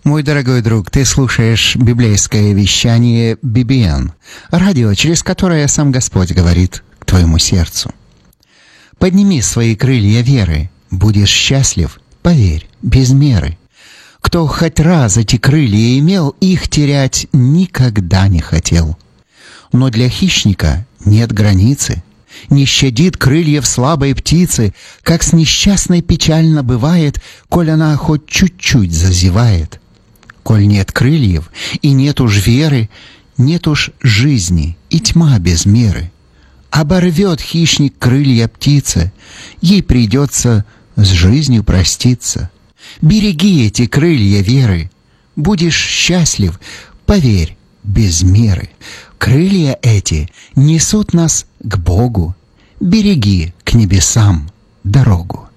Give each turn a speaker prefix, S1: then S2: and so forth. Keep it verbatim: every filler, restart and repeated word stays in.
S1: Мой дорогой друг, ты слушаешь библейское вещание би би эн, радио, через которое сам Господь говорит к твоему сердцу. Подними свои крылья веры, будешь счастлив, поверь, без меры. Кто хоть раз эти крылья имел, их терять никогда не хотел. Но для хищника нет границы, не щадит крыльев слабой птицы, как с несчастной печально бывает, коль она хоть чуть-чуть зазевает. Коль нет крыльев и нет уж веры, нет уж жизни и тьма без меры. Оборвет хищник крылья птицы, ей придется с жизнью проститься. Береги эти крылья веры, будешь счастлив, поверь, без меры. Крылья эти несут нас к Богу, береги к небесам дорогу.